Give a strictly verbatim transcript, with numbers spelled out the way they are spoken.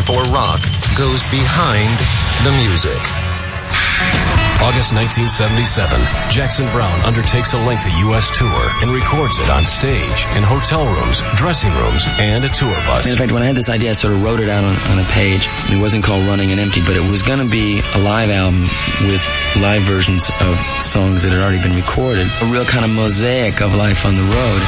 or rock goes behind the music. August nineteen seventy-seven, Jackson Browne undertakes a lengthy U S tour and records it on stage, in hotel rooms, dressing rooms, and a tour bus. In fact, when I had this idea, I sort of wrote it out on, on a page. It wasn't called Running and Empty, but it was going to be a live album with live versions of songs that had already been recorded. A real kind of mosaic of life on the road.